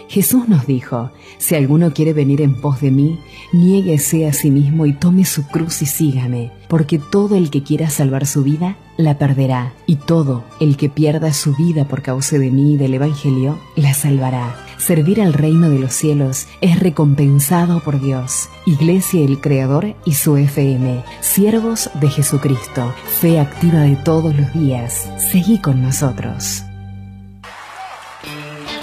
Jesús nos dijo: si alguno quiere venir en pos de mí, niéguese a sí mismo y tome su cruz y sígame, porque todo el que quiera salvar su vida, la perderá, y todo el que pierda su vida por causa de mí y del Evangelio, la salvará. Servir al reino de los cielos es recompensado por Dios. Iglesia El Creador y su FM, siervos de Jesucristo, fe activa de todos los días. Seguí con nosotros.